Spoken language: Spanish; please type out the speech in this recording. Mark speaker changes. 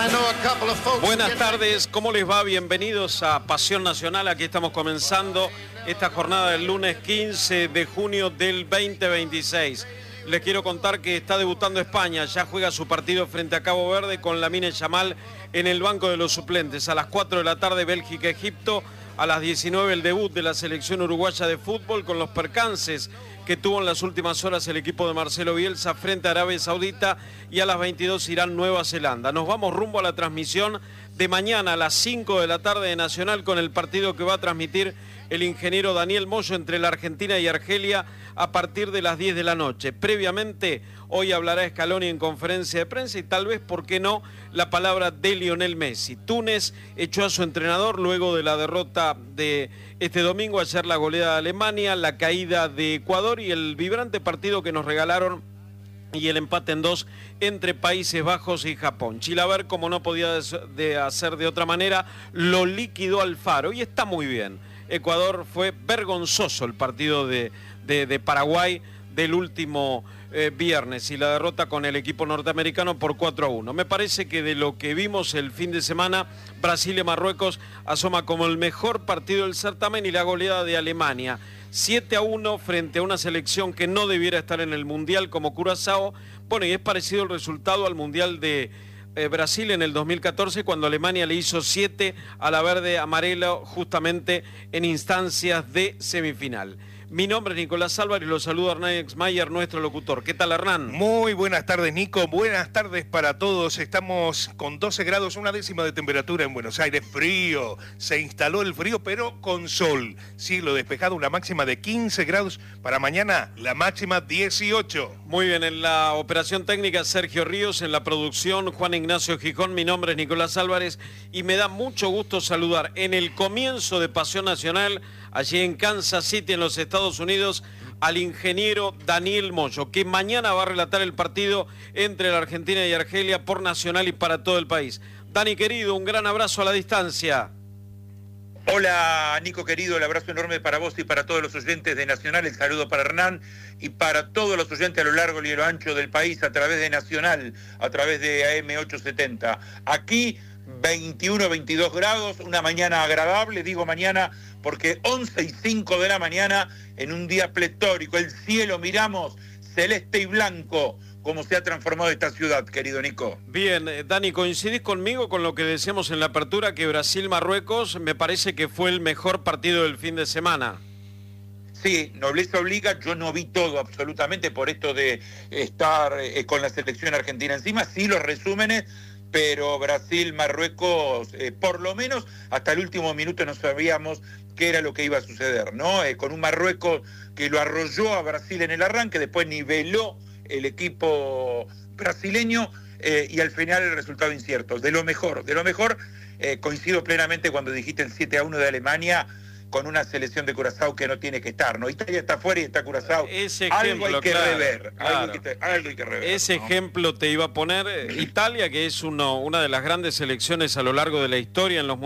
Speaker 1: Buenas tardes, ¿cómo les va? Bienvenidos a Pasión Nacional. Aquí estamos comenzando esta jornada del lunes 15 de junio del 2026. Les quiero contar que está debutando España, ya juega su partido frente a Cabo Verde con Lamine Yamal en el banco de los suplentes. A las 4 de la tarde Bélgica-Egipto, a las 19 el debut de la selección uruguaya de fútbol con los percances que tuvo en las últimas horas el equipo de Marcelo Bielsa frente a Arabia Saudita, y a las 22 Irán-Nueva Zelanda. Nos vamos rumbo a la transmisión de mañana a las 5 de la tarde de Nacional con el partido que va a transmitir el ingeniero Daniel Moyo entre la Argentina y Argelia a partir de las 10 de la noche. Previamente, hoy hablará Scaloni en conferencia de prensa y tal vez, ¿por qué no?, la palabra de Lionel Messi. Túnez echó a su entrenador luego de la derrota de este domingo, ayer la goleada de Alemania, la caída de Ecuador y el vibrante partido que nos regalaron y el empate en 2 entre Países Bajos y Japón. Chilaver, como no podía hacer de otra manera, lo liquidó Alfaro y está muy bien. Ecuador fue vergonzoso el partido de Paraguay del último viernes y la derrota con el equipo norteamericano por 4-1. Me parece que de lo que vimos el fin de semana, Brasil y Marruecos asoma como el mejor partido del certamen, y la goleada de Alemania 7-1 frente a una selección que no debiera estar en el Mundial como Curazao. Bueno, y es parecido el resultado al Mundial de Brasil en el 2014, cuando Alemania le hizo 7 a la verde amarelo justamente en instancias de semifinal. Mi nombre es Nicolás Álvarez y lo saluda Hernán Exmayer, nuestro locutor. ¿Qué tal, Hernán?
Speaker 2: Muy buenas tardes, Nico. Buenas tardes para todos. Estamos con 12 grados, una décima de temperatura en Buenos Aires. Frío. Se instaló el frío, pero con sol. Cielo despejado, una máxima de 15 grados. Para mañana, la máxima 18.
Speaker 1: Muy bien, en la operación técnica Sergio Ríos, en la producción Juan Ignacio Gijón. Mi nombre es Nicolás Álvarez y me da mucho gusto saludar en el comienzo de Pasión Nacional, allí en Kansas City, en los Estados Unidos, al ingeniero Daniel Moyo, que mañana va a relatar el partido entre la Argentina y Argelia por Nacional y para todo el país. Dani, querido, un gran abrazo a la distancia.
Speaker 3: Hola, Nico, querido, el abrazo enorme para vos y para todos los oyentes de Nacional, el saludo para Hernán y para todos los oyentes a lo largo y a lo ancho del país a través de Nacional, a través de AM870. Aquí 21, 22 grados, una mañana agradable, digo mañana porque 11:05 de la mañana, en un día pletórico, el cielo miramos celeste y blanco, como se ha transformado esta ciudad, querido Nico.
Speaker 1: Bien, Dani, ¿coincidís conmigo con lo que decíamos en la apertura, que Brasil-Marruecos me parece que fue el mejor partido del fin de semana?
Speaker 3: Sí, nobleza obliga, yo no vi todo absolutamente por esto de estar con la selección argentina encima, sí los resúmenes, pero Brasil-Marruecos, por lo menos hasta el último minuto no sabíamos qué era lo que iba a suceder, ¿no? Con un Marruecos que lo arrolló a Brasil en el arranque, después niveló el equipo brasileño y al final el resultado incierto. De lo mejor, coincido plenamente cuando dijiste el 7-1 de Alemania, con una selección de Curazao que no tiene que estar, ¿no? Italia está fuera y está Curazao.
Speaker 1: Ese ejemplo,
Speaker 3: algo hay que rever,
Speaker 1: claro.
Speaker 3: algo hay que rever.
Speaker 1: Ese ejemplo te iba a poner Italia, que es una de las grandes selecciones a lo largo de la historia en los